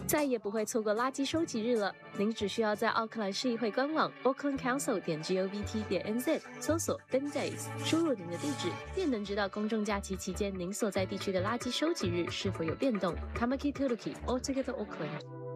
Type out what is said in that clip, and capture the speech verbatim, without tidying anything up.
再也不会错过垃圾收集日了。您只需要在奥克兰市议会官网 auckland council 点 govt 点 nz 搜索 bin days， 输入您的地址，便能知道公众假期期间您所在地区的垃圾收集日是否有变动。Tamaki Tuluki Altogether Auckland。